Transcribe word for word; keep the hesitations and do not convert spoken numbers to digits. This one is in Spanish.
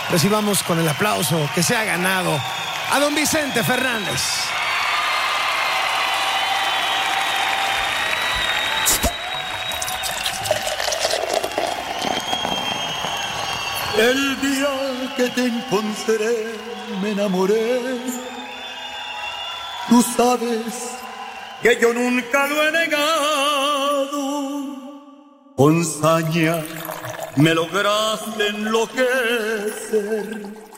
recibamos con el aplauso que se ha ganado a don Vicente Fernández. El día que te encontré me enamoré. Tú sabes que yo nunca lo he negado. Con saña me lograste enloquecer.